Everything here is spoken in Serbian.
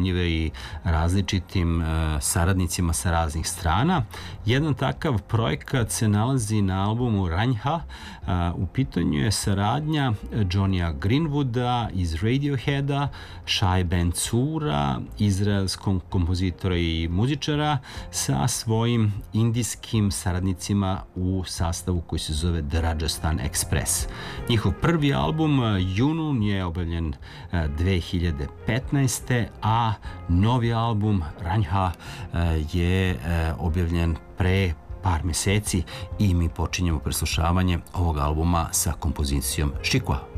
zanimljive i različitim saradnicima sa raznih strana. Jedan takav projekat se nalazi na albumu Ranjha. U pitanju je saradnja Johnnya Greenwooda iz Radioheada, Shai Ben-Tzura, izraelskog kompozitora i muzičara, sa svojim indijskim saradnicima u sastavu koji se zove The Rajasthan Express. Njihov prvi album Junun je objavljen 2015. a novi album Ranjha je objavljen pre par meseci i mi počinjemo preslušavanje ovog albuma sa kompozicijom Shikwa.